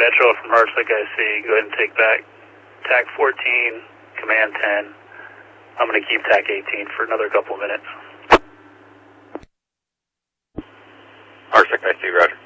Metro from Heartslake IC. Go ahead and take back TAC 14, Command 10. I'm going to keep TAC 18 for another couple of minutes. Heartslake IC, roger.